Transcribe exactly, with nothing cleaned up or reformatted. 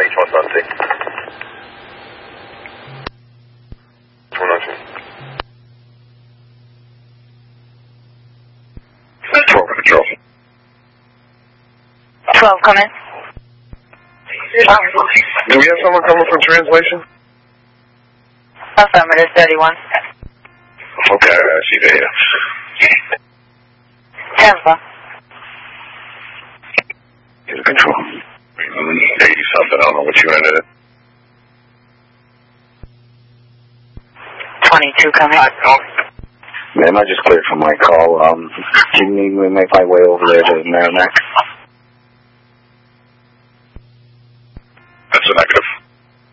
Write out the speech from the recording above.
H one seventeen. one oh two. twelve, control. twelve, come in. Do we have someone coming from translation? Affirmative, thirty-one. Okay, I see data. Tampa. Get control. eighty something, I don't know what you ended it. twenty-two, come in. Ma'am, I just cleared from my call. Um, do you need me to make my way over there to Merrimack?